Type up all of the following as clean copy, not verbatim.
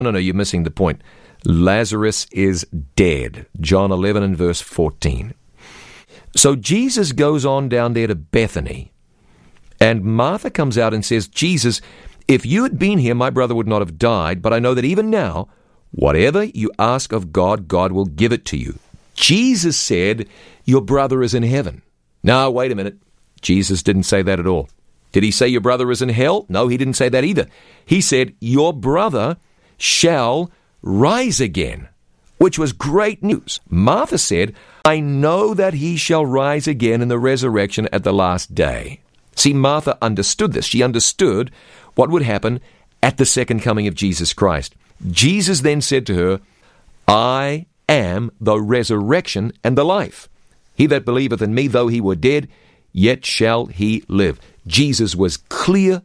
No, you're missing the point. Lazarus is dead. John 11 and verse 14. So Jesus goes on down there to Bethany, and Martha comes out and says, Jesus, if you had been here, my brother would not have died, but I know that even now, whatever you ask of God, God will give it to you. Jesus said, your brother is in heaven. No, wait a minute. Jesus didn't say that at all. Did he say your brother is in hell? No, he didn't say that either. He said, your brother shall rise again, which was great news. Martha said, I know that he shall rise again in the resurrection at the last day. See, Martha understood this. She understood what would happen at the second coming of Jesus Christ. Jesus then said to her, I am the resurrection and the life. He that believeth in me, though he were dead, yet shall he live. Jesus was clear.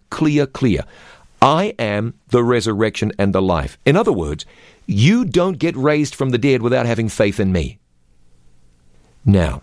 I am the resurrection and the life. In other words, you don't get raised from the dead without having faith in me. Now,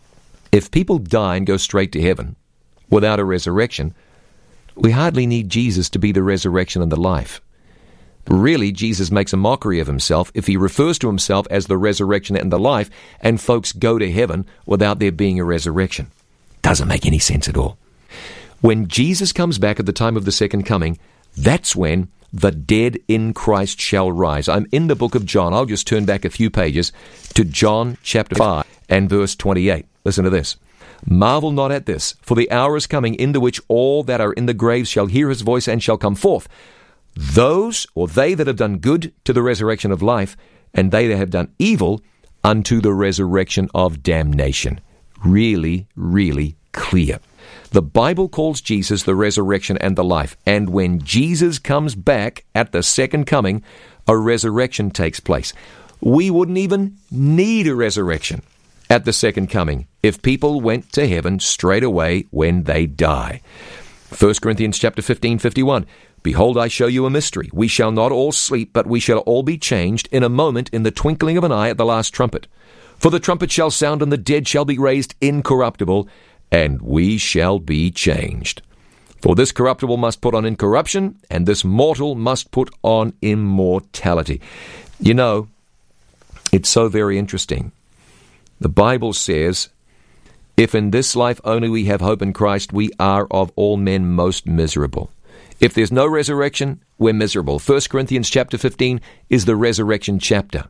if people die and go straight to heaven without a resurrection, we hardly need Jesus to be the resurrection and the life. Really, Jesus makes a mockery of himself if he refers to himself as the resurrection and the life, and folks go to heaven without there being a resurrection. Doesn't make any sense at all. When Jesus comes back at the time of the second coming, that's when the dead in Christ shall rise. I'm in the book of John. I'll just turn back a few pages to John chapter 5 and verse 28. Listen to this. Marvel not at this, for the hour is coming in the which all that are in the graves shall hear his voice and shall come forth. Those, or they that have done good, to the resurrection of life, and they that have done evil unto the resurrection of damnation. Really clear. The Bible calls Jesus the resurrection and the life, and when Jesus comes back at the second coming, a resurrection takes place. We wouldn't even need a resurrection at the second coming if people went to heaven straight away when they die. 1 Corinthians chapter 15:51. Behold, I show you a mystery. We shall not all sleep, but we shall all be changed in a moment, in the twinkling of an eye, at the last trumpet. For the trumpet shall sound, and the dead shall be raised incorruptible, and we shall be changed. For this corruptible must put on incorruption, and this mortal must put on immortality. You know, it's so very interesting. The Bible says, if in this life only we have hope in Christ, we are of all men most miserable. If there's no resurrection, we're miserable. 1 Corinthians chapter 15 is the resurrection chapter.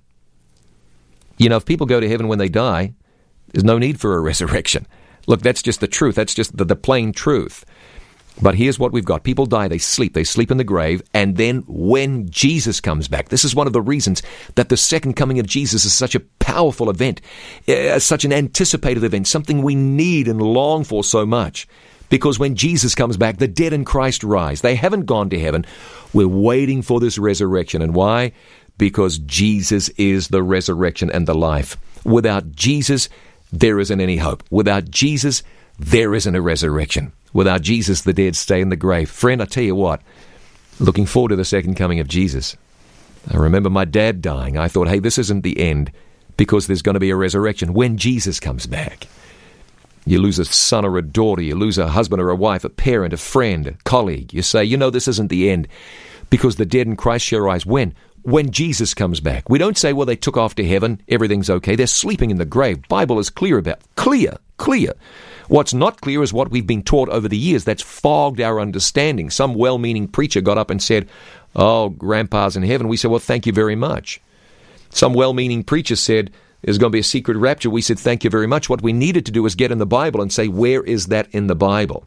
You know, if people go to heaven when they die, there's no need for a resurrection. Look, that's just the truth. That's just the plain truth. But here's what we've got. People die, they sleep in the grave, and then when Jesus comes back, this is one of the reasons that the second coming of Jesus is such a powerful event, such an anticipated event, something we need and long for so much. Because when Jesus comes back, the dead in Christ rise. They haven't gone to heaven. We're waiting for this resurrection. And why? Because Jesus is the resurrection and the life. Without Jesus, there isn't any hope. Without Jesus, there isn't a resurrection. Without Jesus, the dead stay in the grave. Friend, I tell you what, looking forward to the second coming of Jesus. I remember my dad dying. I thought, hey, this isn't the end, because there's going to be a resurrection when Jesus comes back. You lose a son or a daughter, you lose a husband or a wife, a parent, a friend, a colleague. You say, you know, this isn't the end, because the dead in Christ shall rise. When? When Jesus comes back. We don't say, well, they took off to heaven, everything's okay. They're sleeping in the grave. Bible is clear about. Clear. What's not clear is what we've been taught over the years. That's fogged our understanding. Some well-meaning preacher got up and said, oh, Grandpa's in heaven. We said, well, thank you very much. Some well-meaning preacher said, there's going to be a secret rapture. We said, thank you very much. What we needed to do is get in the Bible and say, where is that in the Bible?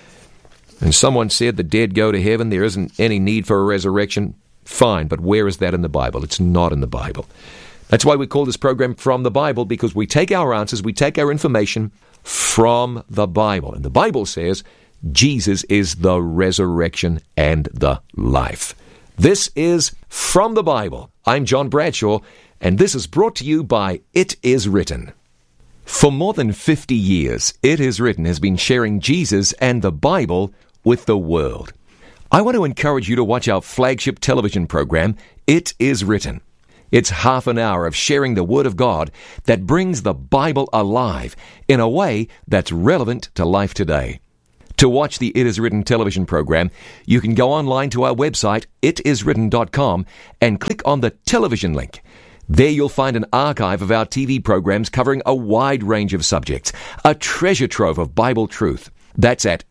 And someone said the dead go to heaven. There isn't any need for a resurrection. Fine, but where is that in the Bible? It's not in the Bible. That's why we call this program From the Bible, because we take our answers, we take our information from the Bible. And the Bible says Jesus is the resurrection and the life. This is From the Bible. I'm John Bradshaw, and this is brought to you by It Is Written. For more than 50 years, It Is Written has been sharing Jesus and the Bible with the world. I want to encourage you to watch our flagship television program, It Is Written. It's half an hour of sharing the Word of God that brings the Bible alive in a way that's relevant to life today. To watch the It Is Written television program, you can go online to our website, itiswritten.com, and click on the television link. There you'll find an archive of our TV programs covering a wide range of subjects, a treasure trove of Bible truth. That's at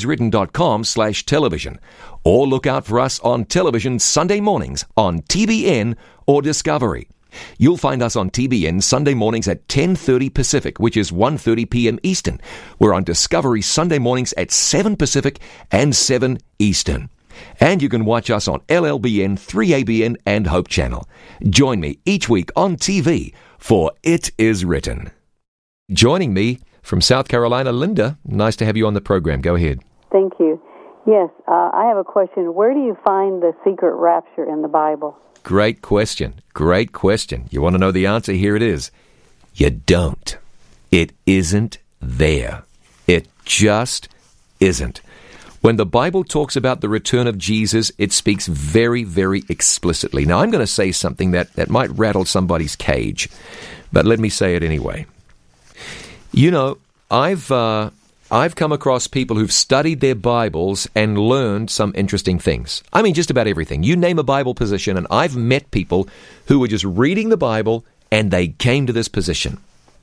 itiswritten.com/television. Or look out for us on television Sunday mornings on TBN or Discovery. You'll find us on TBN Sunday mornings at 10:30 Pacific, which is 1:30 p.m. Eastern. We're on Discovery Sunday mornings at 7 Pacific and 7 Eastern. And you can watch us on LLBN, 3ABN, and Hope Channel. Join me each week on TV for It Is Written. Joining me from South Carolina, Linda, nice to have you on the program. Go ahead. Thank you. Yes, I have a question. Where do you find the secret rapture in the Bible? Great question. Great question. You want to know the answer? Here it is. You don't. It isn't there. It just isn't. When the Bible talks about the return of Jesus, it speaks very, very explicitly. Now, I'm going to say something that might rattle somebody's cage, but let me say it anyway. You know, I've come across people who've studied their Bibles and learned some interesting things. I mean, just about everything. You name a Bible position, and I've met people who were just reading the Bible and they came to this position.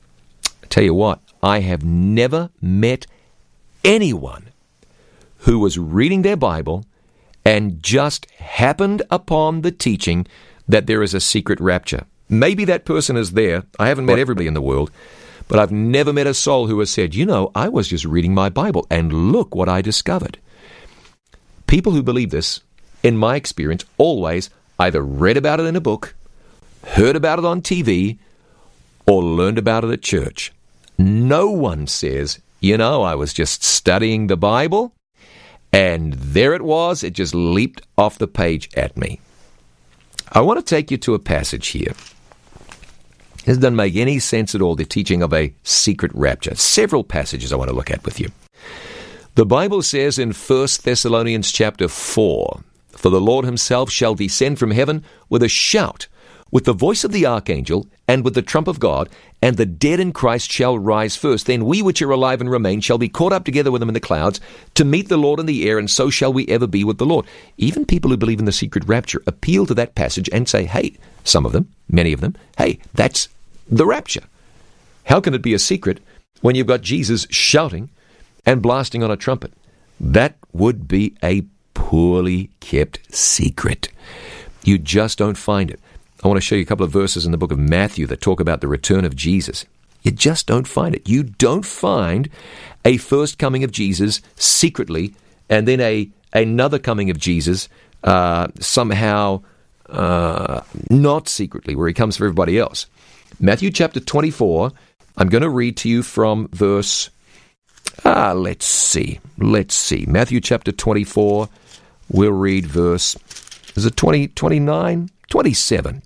I tell you what, I have never met anyone who was reading their Bible and just happened upon the teaching that there is a secret rapture. Maybe that person is there. I haven't met everybody in the world. But I've never met a soul who has said, you know, I was just reading my Bible and look what I discovered. People who believe this, in my experience, always either read about it in a book, heard about it on TV, or learned about it at church. No one says, you know, I was just studying the Bible and there it was. It just leaped off the page at me. I want to take you to a passage here. This doesn't make any sense at all, the teaching of a secret rapture. Several passages I want to look at with you. The Bible says in 1 Thessalonians chapter 4, "For the Lord himself shall descend from heaven with a shout, with the voice of the archangel, and with the trump of God, and the dead in Christ shall rise first. Then we which are alive and remain shall be caught up together with them in the clouds, to meet the Lord in the air, and so shall we ever be with the Lord." Even people who believe in the secret rapture appeal to that passage and say, hey, some of them, many of them, hey, that's the rapture. How can it be a secret when you've got Jesus shouting and blasting on a trumpet? That would be a poorly kept secret. You just don't find it. I want to show you a couple of verses in the book of Matthew that talk about the return of Jesus. You just don't find it. You don't find a first coming of Jesus secretly and then another coming of Jesus somehow not secretly, where he comes for everybody else. Matthew chapter 24, I'm going to read to you from verse, let's see. Matthew chapter 24, we'll read verse, is it 29? 27,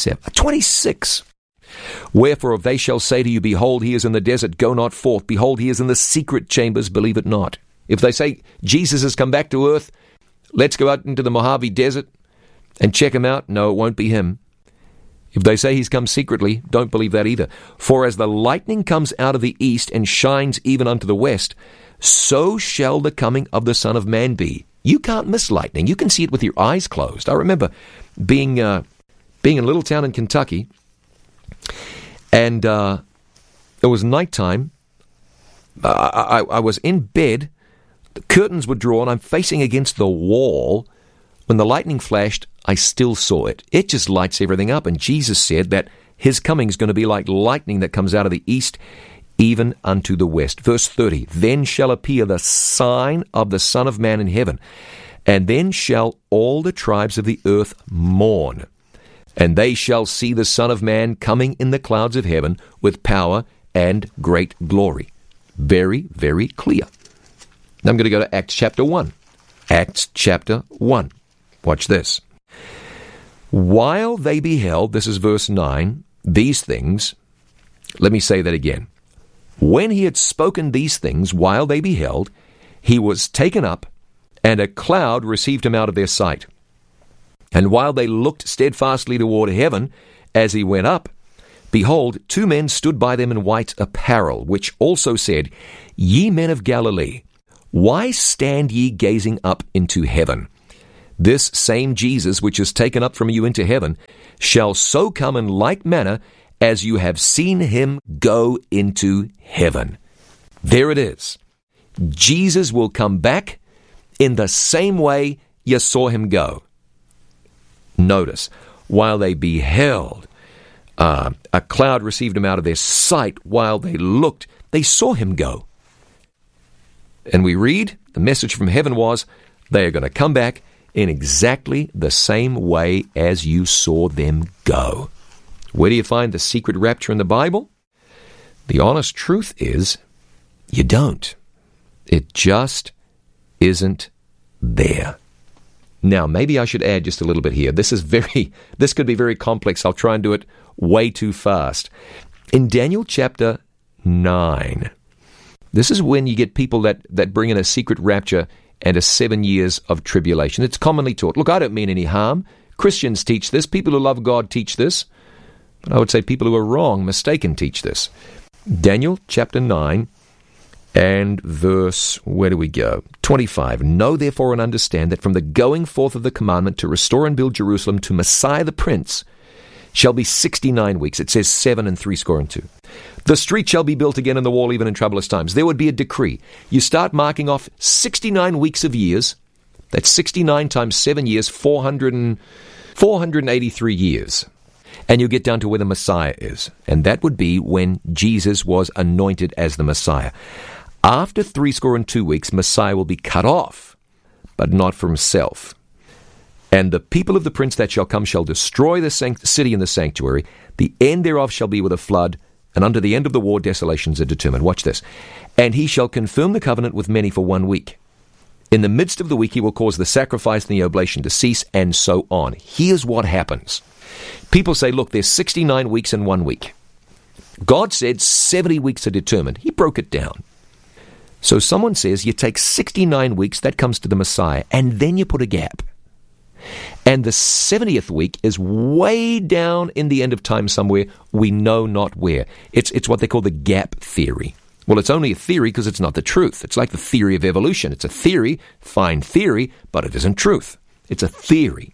26. "Wherefore if they shall say to you, Behold, he is in the desert, go not forth. Behold, he is in the secret chambers, believe it not." If they say, Jesus has come back to earth, let's go out into the Mojave Desert and check him out, no, it won't be him. If they say he's come secretly, don't believe that either. "For as the lightning comes out of the east and shines even unto the west, so shall the coming of the Son of Man be." You can't miss lightning. You can see it with your eyes closed. I remember being in a little town in Kentucky, and it was nighttime. I was in bed. The curtains were drawn. I'm facing against the wall. When the lightning flashed, I still saw it. It just lights everything up. And Jesus said that his coming is going to be like lightning that comes out of the east, even unto the west. Verse 30, "Then shall appear the sign of the Son of Man in heaven, and then shall all the tribes of the earth mourn. And they shall see the Son of Man coming in the clouds of heaven with power and great glory." Very, very clear. Now I'm going to go to Acts chapter 1. Acts chapter 1. Watch this. "While they beheld," this is verse 9, "these things," let me say that again. "When he had spoken these things, while they beheld, he was taken up, and a cloud received him out of their sight. And while they looked steadfastly toward heaven as he went up, behold, 2 men stood by them in white apparel, which also said, Ye men of Galilee, Why stand ye gazing up into heaven? This same Jesus, which is taken up from you into heaven, shall so come in like manner as you have seen him go into heaven. There it is. Jesus will come back in the same way you saw him go. Notice, while they beheld, a cloud received him out of their sight. While they looked, they saw him go. And we read, the message from heaven was, they are going to come back in exactly the same way as you saw them go. Where do you find the secret rapture in the Bible? The honest truth is, you don't. It just isn't there. Now, maybe I should add just a little bit here. This could be very complex. I'll try and do it way too fast. In Daniel chapter 9, this is when you get people that bring in a secret rapture and a 7 years of tribulation. It's commonly taught. Look, I don't mean any harm. Christians teach this. People who love God teach this. But I would say people who are wrong, mistaken, teach this. Daniel chapter 9 and verse, where do we go? 25. Know therefore and understand that from the going forth of the commandment to restore and build Jerusalem to Messiah the Prince shall be 69 weeks. It says 7 62. The street shall be built again and the wall even in troublous times. There would be a decree. You start marking off 69 weeks of years. That's 69 times 7 years, 483 years. And you get down to where the Messiah is. And that would be when Jesus was anointed as the Messiah. After 62 weeks, Messiah will be cut off, but not for himself. And the people of the prince that shall come shall destroy the city and the sanctuary. The end thereof shall be with a flood, and unto the end of the war desolations are determined. Watch this. And he shall confirm the covenant with many for 1 week. In the midst of the week he will cause the sacrifice and the oblation to cease, and so on. Here's what happens. People say, look, there's 69 weeks in 1 week. God said 70 weeks are determined. He broke it down. So someone says you take 69 weeks, that comes to the Messiah, and then you put a gap. And the 70th week is way down in the end of time somewhere, we know not where. It's what they call the gap theory. Well, it's only a theory because it's not the truth. It's like the theory of evolution. It's a theory, fine theory, but it isn't truth. It's a theory.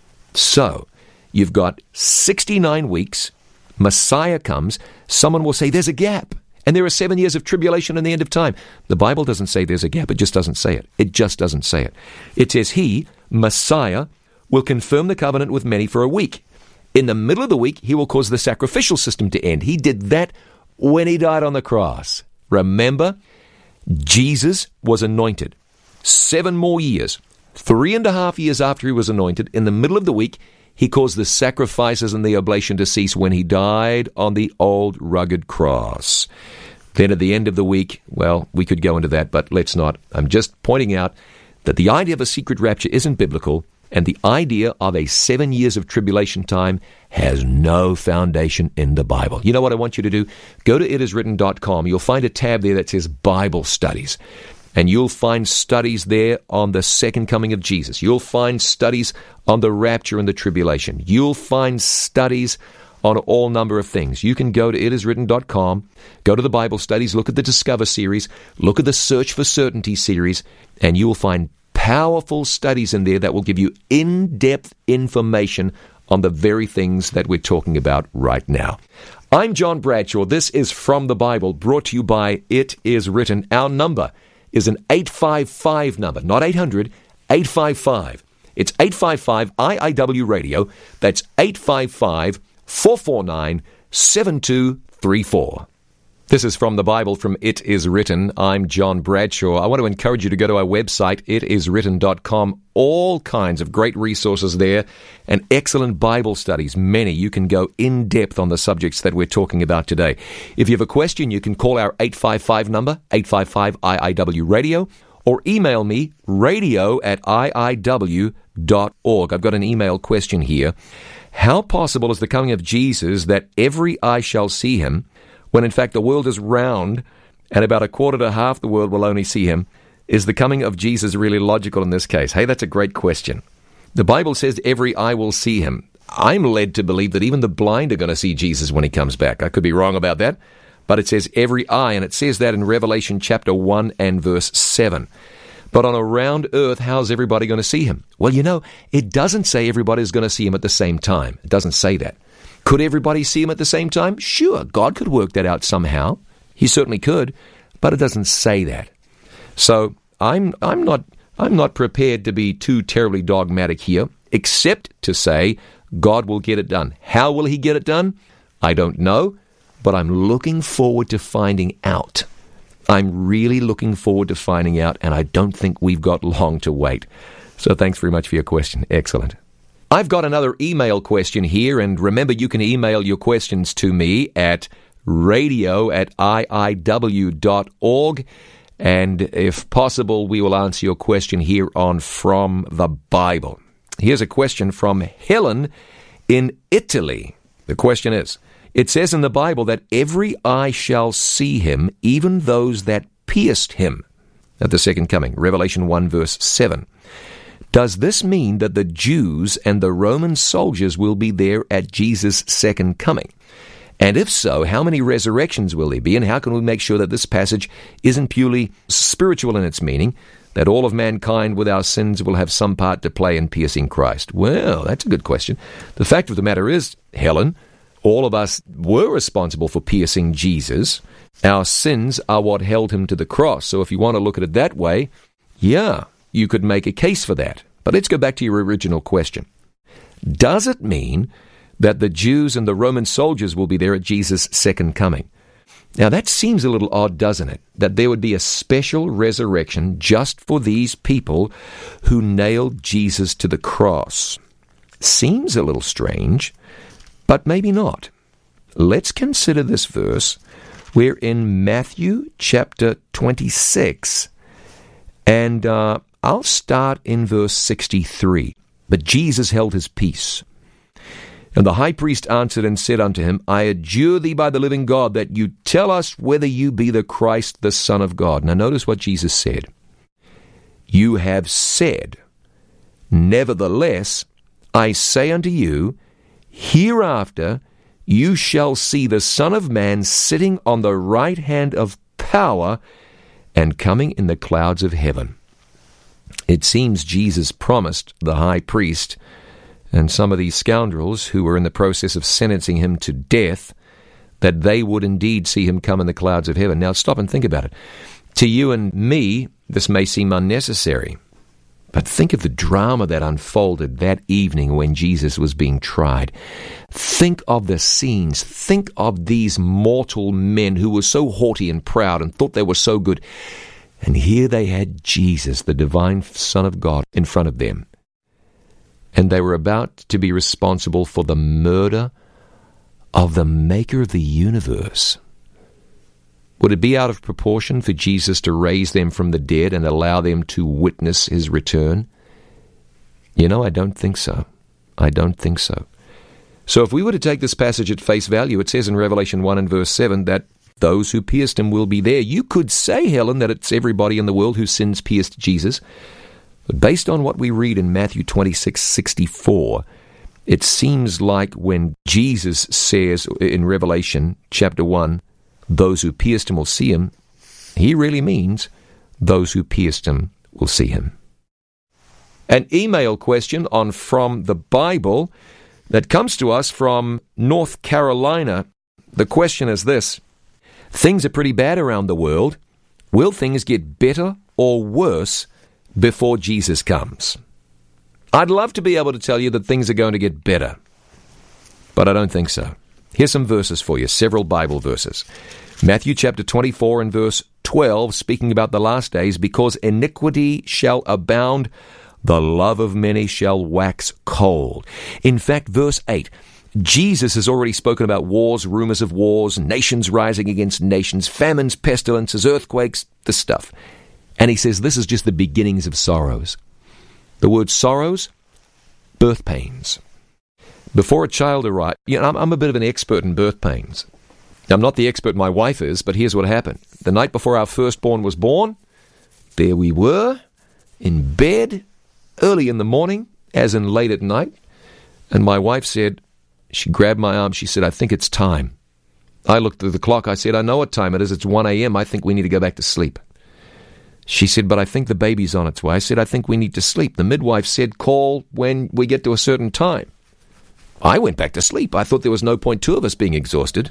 So, you've got 69 weeks, Messiah comes, someone will say there's a gap. And there are 7 years of tribulation in the end of time. The Bible doesn't say there's a gap. It just doesn't say it. It just doesn't say it. It says he, Messiah, will confirm the covenant with many for a week. In the middle of the week, he will cause the sacrificial system to end. He did that when he died on the cross. Remember, Jesus was anointed. 7 more years, 3.5 years after he was anointed, in the middle of the week, he caused the sacrifices and the oblation to cease when he died on the old rugged cross. Then at the end of the week, well, we could go into that, but let's not. I'm just pointing out that the idea of a secret rapture isn't biblical, and the idea of a 7 years of tribulation time has no foundation in the Bible. You know what I want you to do? Go to itiswritten.com. You'll find a tab there that says Bible Studies. And you'll find studies there on the second coming of Jesus. You'll find studies on the rapture and the tribulation. You'll find studies on all number of things. You can go to itiswritten.com, go to the Bible Studies, look at the Discover series, look at the Search for Certainty series, and you will find powerful studies in there that will give you in-depth information on the very things that we're talking about right now. I'm John Bradshaw. This is From the Bible, brought to you by It Is Written. Our number is an 855 number, not 800, 855. It's 855 IIW Radio. That's 855-449-7234. This is From the Bible from It Is Written. I'm John Bradshaw. I want to encourage you to go to our website, itiswritten.com. All kinds of great resources there and excellent Bible studies. Many. You can go in depth on the subjects that we're talking about today. If you have a question, you can call our 855 number, 855-IIW Radio, or email me, radio@iiw.org. I've got an email question here. How possible is the coming of Jesus that every eye shall see him, when in fact the world is round and about a quarter to half the world will only see him? Is the coming of Jesus really logical in this case? Hey, that's a great question. The Bible says every eye will see him. I'm led to believe that even the blind are going to see Jesus when he comes back. I could be wrong about that, but it says every eye, and it says that in Revelation chapter 1 and verse 7. But on a round earth, how's everybody going to see him? Well, it doesn't say everybody's going to see him at the same time. It doesn't say that. Could everybody see him at the same time? Sure, God could work that out somehow. He certainly could, but it doesn't say that. So I'm not prepared to be too terribly dogmatic here, except to say God will get it done. How will he get it done? I don't know, but I'm looking forward to finding out. I'm really looking forward to finding out, and I don't think we've got long to wait. So thanks very much for your question. Excellent. I've got another email question here, and remember, you can email your questions to me at radio@iiw.org, and if possible, we will answer your question here on From the Bible. Here's a question from Helen in Italy. The question is, it says in the Bible that every eye shall see him, even those that pierced him, at the second coming, Revelation 1 verse 7. Does this mean that the Jews and the Roman soldiers will be there at Jesus' second coming? And if so, how many resurrections will there be, and how can we make sure that this passage isn't purely spiritual in its meaning, that all of mankind with our sins will have some part to play in piercing Christ? Well, that's a good question. The fact of the matter is, Helen, all of us were responsible for piercing Jesus. Our sins are what held him to the cross. So if you want to look at it that way, yeah, you could make a case for that. But let's go back to your original question. Does it mean that the Jews and the Roman soldiers will be there at Jesus' second coming? Now that seems a little odd, doesn't it? That there would be a special resurrection just for these people who nailed Jesus to the cross. Seems a little strange, but maybe not. Let's consider this verse. We're in Matthew chapter 26, and I'll start in verse 63. But Jesus held his peace. And the high priest answered and said unto him, I adjure thee by the living God, that you tell us whether you be the Christ, the Son of God. Now notice what Jesus said. You have said, nevertheless, I say unto you, hereafter you shall see the Son of Man sitting on the right hand of power and coming in the clouds of heaven. It seems Jesus promised the high priest and some of these scoundrels who were in the process of sentencing him to death that they would indeed see him come in the clouds of heaven. Now stop and think about it. To you and me, this may seem unnecessary, but think of the drama that unfolded that evening when Jesus was being tried. Think of the scenes. Think of these mortal men who were so haughty and proud and thought they were so good. And here they had Jesus, the divine Son of God, in front of them. And they were about to be responsible for the murder of the maker of the universe. Would it be out of proportion for Jesus to raise them from the dead and allow them to witness his return? I don't think so. I don't think so. So if we were to take this passage at face value, it says in Revelation 1 and verse 7 that those who pierced him will be there. You could say, Helen, that it's everybody in the world whose sins pierced Jesus. But based on what we read in Matthew 26:64, it seems like when Jesus says in Revelation chapter 1, those who pierced him will see him, he really means those who pierced him will see him. An email question on From the Bible that comes to us from North Carolina. The question is this: things are pretty bad around the world. Will things get better or worse before Jesus comes? I'd love to be able to tell you that things are going to get better, but I don't think so. Here's some verses for you, several Bible verses. Matthew chapter 24 and verse 12, speaking about the last days, because iniquity shall abound, the love of many shall wax cold. In fact, verse 8, Jesus has already spoken about wars, rumors of wars, nations rising against nations, famines, pestilences, earthquakes, the stuff. And he says this is just the beginnings of sorrows. The word sorrows, birth pains. Before a child arrives, I'm a bit of an expert in birth pains. I'm not the expert my wife is, but here's what happened. The night before our firstborn was born, there we were, in bed, early in the morning, as in late at night, and my wife said, she grabbed my arm, she said, I think it's time. I looked at the clock. I said, I know what time it is. It's 1 a.m. I think we need to go back to sleep. She said, but I think the baby's on its way. I said, I think we need to sleep. The midwife said, call when we get to a certain time. I went back to sleep. I thought there was no point two of us being exhausted.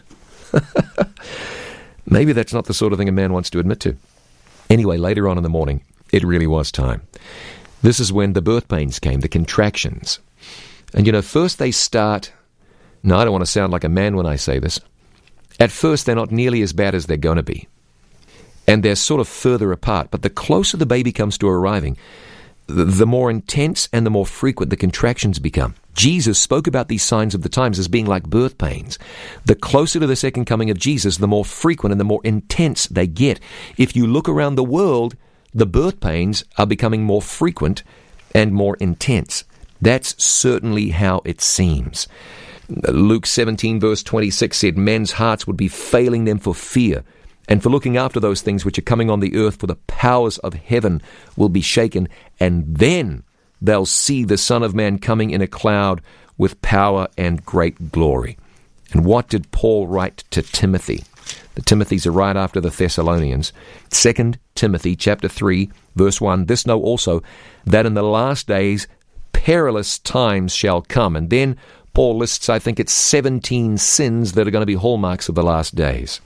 Maybe that's not the sort of thing a man wants to admit to. Anyway, later on in the morning, it really was time. This is when the birth pains came, the contractions. And first they start... Now, I don't want to sound like a man when I say this. At first, they're not nearly as bad as they're going to be. And they're sort of further apart. But the closer the baby comes to arriving, the more intense and the more frequent the contractions become. Jesus spoke about these signs of the times as being like birth pains. The closer to the second coming of Jesus, the more frequent and the more intense they get. If you look around the world, the birth pains are becoming more frequent and more intense. That's certainly how it seems. Luke 17 verse 26 said, men's hearts would be failing them for fear and for looking after those things which are coming on the earth, for the powers of heaven will be shaken, and then they'll see the Son of Man coming in a cloud with power and great glory. And what did Paul write to Timothy? The Timothys are right after the Thessalonians. 2 Timothy chapter 3 verse 1, this know also, that in the last days perilous times shall come. And then Paul lists, I think it's 17 sins that are going to be hallmarks of the last days.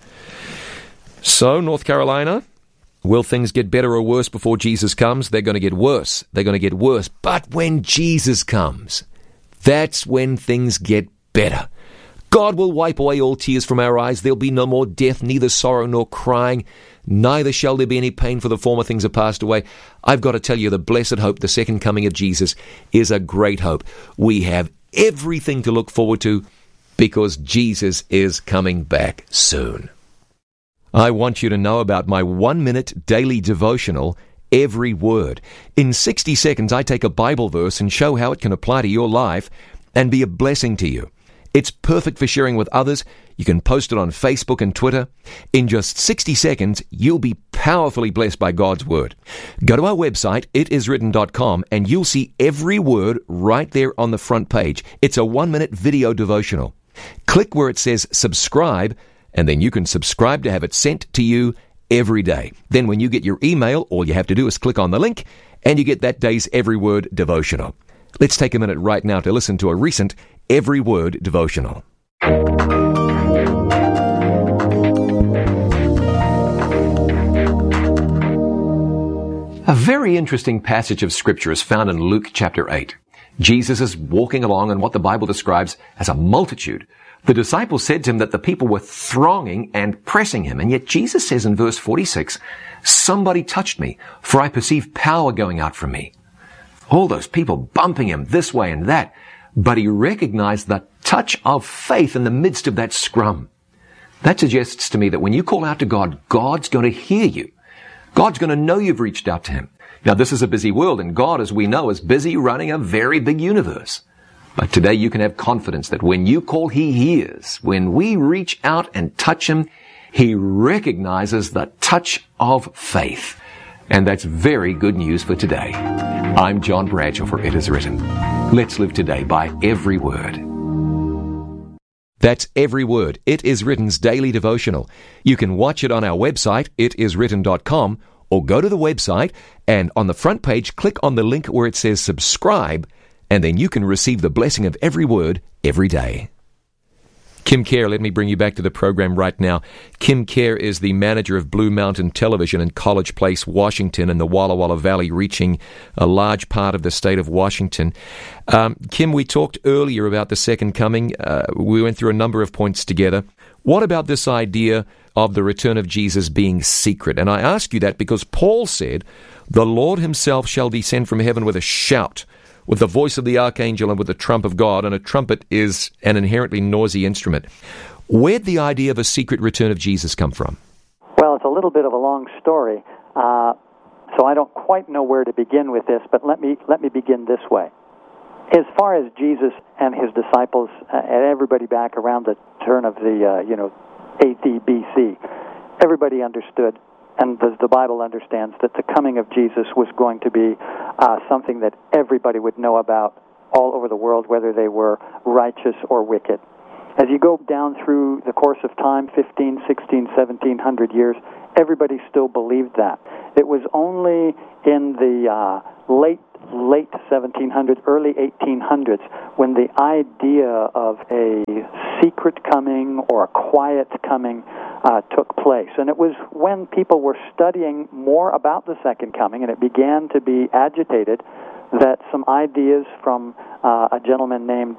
So, North Carolina, will things get better or worse before Jesus comes? They're going to get worse. They're going to get worse. But when Jesus comes, that's when things get better. God will wipe away all tears from our eyes. There'll be no more death, neither sorrow nor crying. Neither shall there be any pain, for the former things are passed away. I've got to tell you, the blessed hope, the second coming of Jesus, is a great hope. We have everything to look forward to because Jesus is coming back soon. I want you to know about my 1-minute daily devotional, Every Word. In 60 seconds, I take a Bible verse and show how it can apply to your life and be a blessing to you. It's perfect for sharing with others. You can post it on Facebook and Twitter. In just 60 seconds, you'll be powerfully blessed by God's Word. Go to our website, itiswritten.com, and you'll see every word right there on the front page. It's a 1-minute video devotional. Click where it says subscribe, and then you can subscribe to have it sent to you every day. Then when you get your email, all you have to do is click on the link, and you get that day's Every Word devotional. Let's take a minute right now to listen to a recent Every Word devotional. A very interesting passage of Scripture is found in Luke chapter 8. Jesus is walking along in what the Bible describes as a multitude. The disciples said to him that the people were thronging and pressing him, and yet Jesus says in verse 46, somebody touched me, for I perceive power going out from me. All those people bumping him this way and that, but he recognized the touch of faith in the midst of that scrum. That suggests to me that when you call out to God, God's going to hear you. God's going to know you've reached out to him. Now, this is a busy world, and God, as we know, is busy running a very big universe. But today you can have confidence that when you call, he hears. When we reach out and touch him, he recognizes the touch of faith. And that's very good news for today. I'm John Bradshaw for It Is Written. Let's live today by every word. That's Every Word, It Is Written's daily devotional. You can watch it on our website, itiswritten.com, or go to the website and on the front page, click on the link where it says subscribe, and then you can receive the blessing of every word every day. Kim Kerr, let me bring you back to the program right now. Kim Kerr is the manager of Blue Mountain Television in College Place, Washington, in the Walla Walla Valley, reaching a large part of the state of Washington. Kim, we talked earlier about the second coming. We went through a number of points together. What about this idea of the return of Jesus being secret? And I ask you that because Paul said, the Lord himself shall descend from heaven with a shout, with the voice of the archangel and with the trump of God, and a trumpet is an inherently noisy instrument. Where'd the idea of a secret return of Jesus come from? Well, it's a little bit of a long story, so I don't quite know where to begin with this, but let me begin this way. As far as Jesus and his disciples and everybody back around the turn of the 8th BC, everybody understood, and the Bible understands, that the coming of Jesus was going to be something that everybody would know about all over the world, whether they were righteous or wicked. As you go down through the course of time, 15, 16, 1700 years, everybody still believed that. It was only in the late 1700s, early 1800s, when the idea of a secret coming or a quiet coming took place. And it was when people were studying more about the second coming, and it began to be agitated, that some ideas from a gentleman named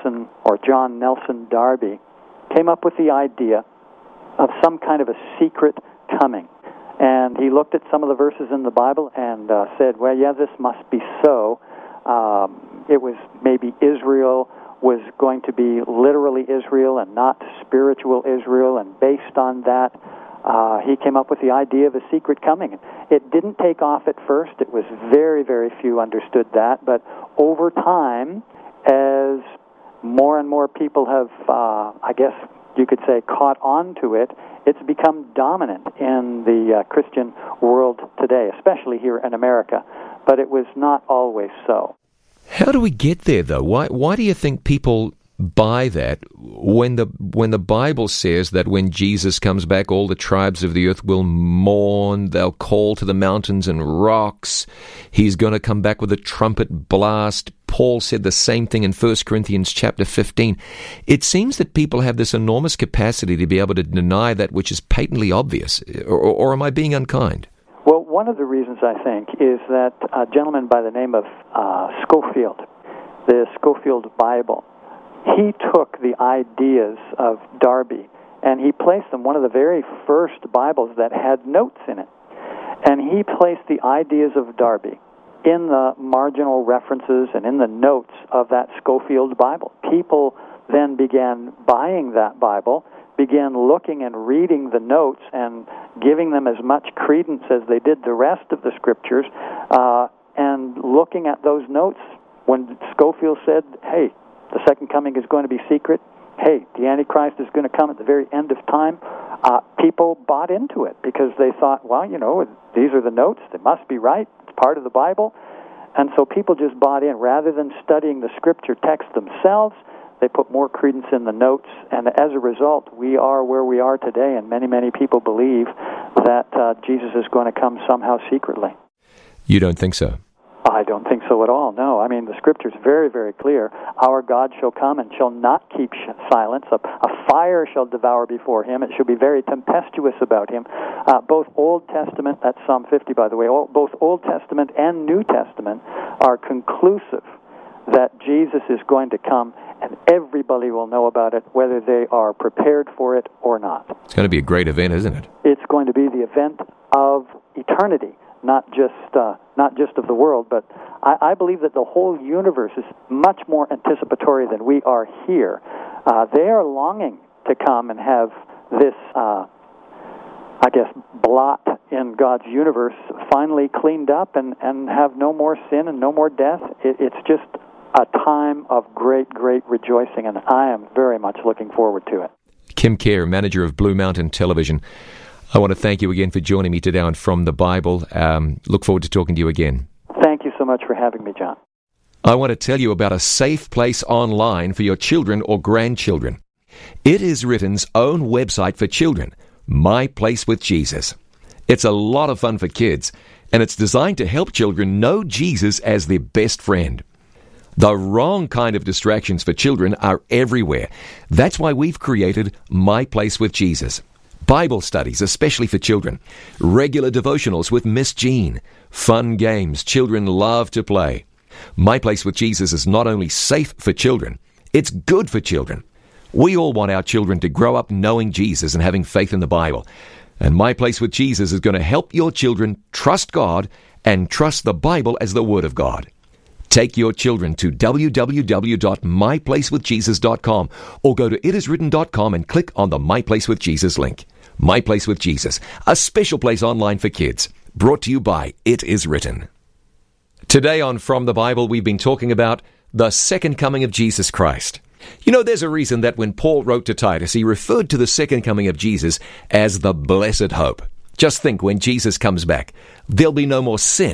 John Nelson Darby came up with the idea of some kind of a secret coming. And he looked at some of the verses in the Bible and said, well, yeah, this must be so. It was maybe Israel was going to be literally Israel and not spiritual Israel, and based on that, he came up with the idea of a secret coming. It didn't take off at first. It was very, very few understood that, but over time, as more and more people have, I guess you could say, caught on to it, it's become dominant in the Christian world today, especially here in America, but it was not always so. How do we get there, though? Why do you think people buy that when the Bible says that when Jesus comes back, all the tribes of the earth will mourn, they'll call to the mountains and rocks, he's going to come back with a trumpet blast? Paul said the same thing in 1 Corinthians chapter 15. It seems that people have this enormous capacity to be able to deny that which is patently obvious, or am I being unkind? Well, one of the reasons, I think, is that a gentleman by the name of Scofield, the Scofield Bible, he took the ideas of Darby and he placed them, one of the very first Bibles that had notes in it, and he placed the ideas of Darby in the marginal references and in the notes of that Scofield Bible. People then began buying that Bible, began looking and reading the notes and giving them as much credence as they did the rest of the Scriptures, and looking at those notes when Scofield said, hey, the second coming is going to be secret, hey, the Antichrist is going to come at the very end of time, people bought into it because they thought, well, these are the notes, they must be right, it's part of the Bible. And so people just bought in. Rather than studying the Scripture text themselves, they put more credence in the notes, and as a result, we are where we are today, and many, many people believe that Jesus is going to come somehow secretly. You don't think so? I don't think so at all, no. I mean, the Scripture is very, very clear. Our God shall come and shall not keep silence. A fire shall devour before him. It shall be very tempestuous about him. Both Old Testament, that's Psalm 50, by the way, both Old Testament and New Testament are conclusive that Jesus is going to come, and everybody will know about it, whether they are prepared for it or not. It's going to be a great event, isn't it? It's going to be the event of eternity, not just of the world, but I believe that the whole universe is much more anticipatory than we are here. They are longing to come and have this, blot in God's universe finally cleaned up and have no more sin and no more death. It's just a time of great, great rejoicing, and I am very much looking forward to it. Kim Kerr, manager of Blue Mountain Television, I want to thank you again for joining me today on From the Bible. Look forward to talking to you again. Thank you so much for having me, John. I want to tell you about a safe place online for your children or grandchildren. It is Written's own website for children, My Place with Jesus. It's a lot of fun for kids, and it's designed to help children know Jesus as their best friend. The wrong kind of distractions for children are everywhere. That's why we've created My Place with Jesus. Bible studies, especially for children. Regular devotionals with Miss Jean. Fun games children love to play. My Place with Jesus is not only safe for children, it's good for children. We all want our children to grow up knowing Jesus and having faith in the Bible. And My Place with Jesus is going to help your children trust God and trust the Bible as the Word of God. Take your children to www.myplacewithjesus.com or go to itiswritten.com and click on the My Place with Jesus link. My Place with Jesus, a special place online for kids. Brought to you by It Is Written. Today on From the Bible, we've been talking about the second coming of Jesus Christ. There's a reason that when Paul wrote to Titus, he referred to the second coming of Jesus as the blessed hope. Just think, when Jesus comes back, there'll be no more sin.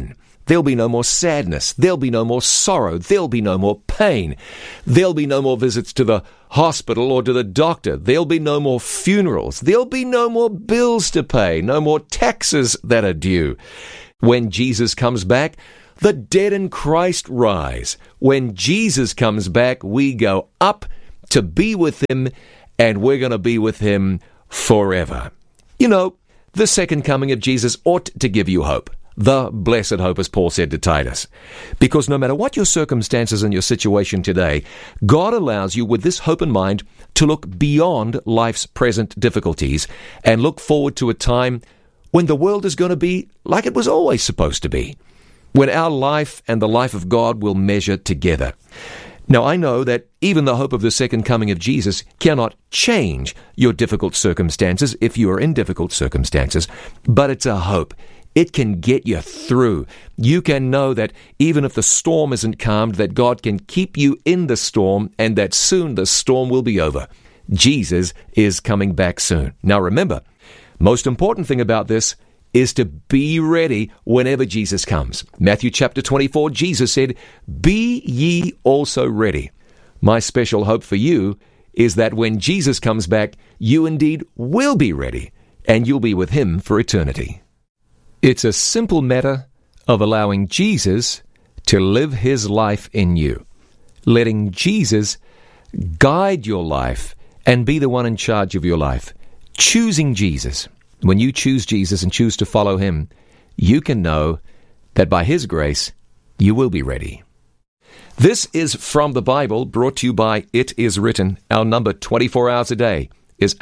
There'll be no more sadness. There'll be no more sorrow. There'll be no more pain. There'll be no more visits to the hospital or to the doctor. There'll be no more funerals. There'll be no more bills to pay, no more taxes that are due. When Jesus comes back, the dead in Christ rise. When Jesus comes back, we go up to be with Him, and we're going to be with Him forever. You know, the second coming of Jesus ought to give you hope. The blessed hope, as Paul said to Titus. Because no matter what your circumstances and your situation today, God allows you with this hope in mind to look beyond life's present difficulties and look forward to a time when the world is going to be like it was always supposed to be, when our life and the life of God will measure together. Now, I know that even the hope of the second coming of Jesus cannot change your difficult circumstances if you are in difficult circumstances, but it's a hope. It can get you through. You can know that even if the storm isn't calmed, that God can keep you in the storm and that soon the storm will be over. Jesus is coming back soon. Now remember, most important thing about this is to be ready whenever Jesus comes. Matthew chapter 24, Jesus said, "Be ye also ready." My special hope for you is that when Jesus comes back, you indeed will be ready, and you'll be with Him for eternity. It's a simple matter of allowing Jesus to live His life in you, letting Jesus guide your life and be the one in charge of your life, choosing Jesus. When you choose Jesus and choose to follow Him, you can know that by His grace, you will be ready. This is From the Bible, brought to you by It Is Written. Our number 24 hours a day is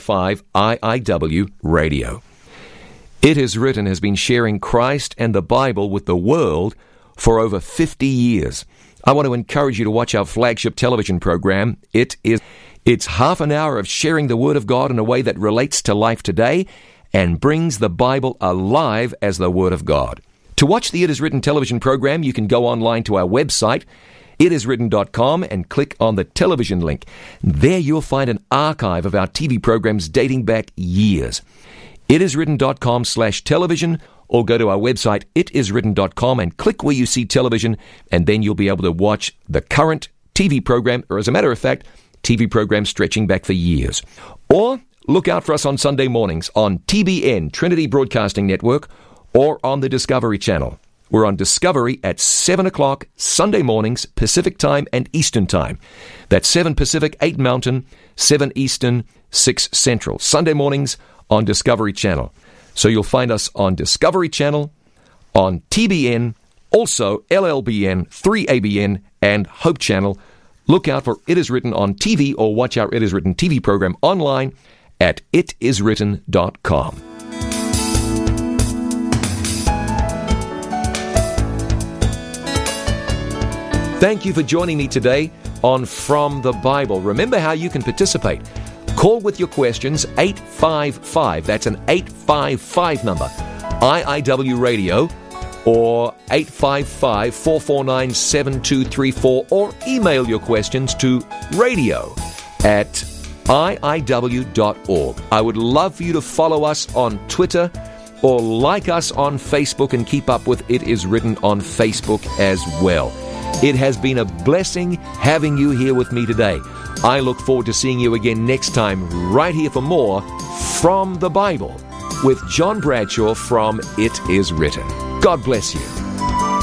855-IIW Radio. It Is Written has been sharing Christ and the Bible with the world for over 50 years. I want to encourage you to watch our flagship television program, It's half an hour of sharing the Word of God in a way that relates to life today and brings the Bible alive as the Word of God. To watch the It Is Written television program, you can go online to our website, itiswritten.com, and click on the television link. There you'll find an archive of our TV programs dating back years. itiswritten.com/television, or go to our website, itiswritten.com, and click where you see television, and then you'll be able to watch the current TV program, or as a matter of fact, TV programs stretching back for years. Or look out for us on Sunday mornings on TBN, Trinity Broadcasting Network, or on the Discovery Channel. We're on Discovery at 7 o'clock Sunday mornings, Pacific Time and Eastern Time. That's 7 Pacific, 8 Mountain, 7 Eastern, 6 Central. Sunday mornings on Discovery Channel. So you'll find us on Discovery Channel, on TBN, also LLBN, 3ABN, and Hope Channel. Look out for It Is Written on TV, or watch our It Is Written TV program online at itiswritten.com. Thank you for joining me today on From the Bible. Remember how you can participate. Call with your questions, 855, that's an 855 number, IIW Radio, or 855-449-7234, or email your questions to radio@iiw.org. I would love for you to follow us on Twitter or like us on Facebook and keep up with It Is Written on Facebook as well. It has been a blessing having you here with me today. I look forward to seeing you again next time right here for more From the Bible with John Bradshaw from It Is Written. God bless you.